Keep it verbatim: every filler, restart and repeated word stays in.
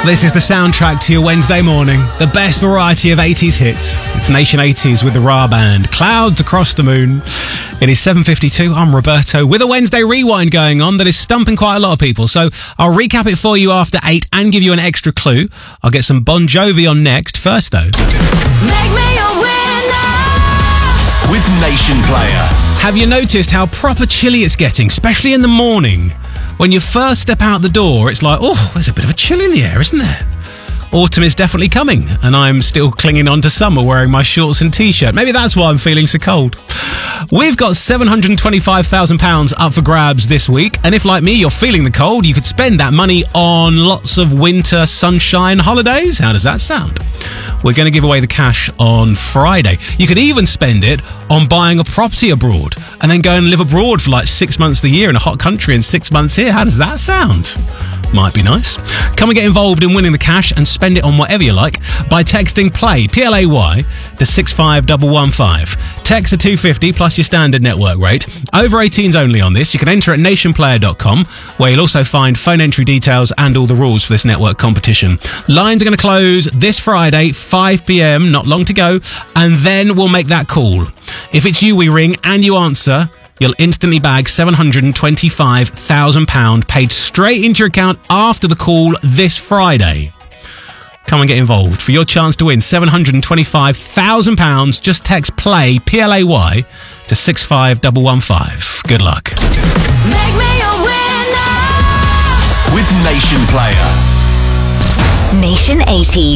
This is the soundtrack to your Wednesday morning. The best variety of eighties hits. It's Nation eighties with the Ra Band. Clouds across the moon. It is seven fifty-two. I'm Roberto with a Wednesday rewind going on that is stumping quite a lot of people. So I'll recap it for you after eight and give you an extra clue. I'll get some Bon Jovi on next. First though. Make me a winner with Nation Player. Have you noticed how proper chilly it's getting, especially in the morning? When you first step out the door, it's like, oh, there's a bit of a chill in the air, isn't there? Autumn is definitely coming, and I'm still clinging on to summer wearing my shorts and T-shirt. Maybe that's why I'm feeling so cold. We've got seven hundred twenty-five thousand pounds up for grabs this week, and if, like me, you're feeling the cold, you could spend that money on lots of winter sunshine holidays. How does that sound? We're going to give away the cash on Friday. You could even spend it on buying a property abroad and then go and live abroad for like six months of the year in a hot country and six months here. How does that sound? Might be nice. Come and get involved in winning the cash and spend it on whatever you like by texting PLAY, P L A Y, to six five one one five. Text to two fifty plus your standard network rate. Over eighteens only on this. You can enter at nation player dot com, where you'll also find phone entry details and all the rules for this network competition. Lines are going to close this Friday, five p.m, not long to go, and then we'll make that call. If it's you we ring and you answer, you'll instantly bag seven hundred twenty-five thousand pounds paid straight into your account after the call this Friday. Come and get involved. For your chance to win seven hundred twenty-five thousand pounds, just text PLAY, P L A Y, to six five one one five. Good luck. Make me a winner with Nation Player. Nation eighties.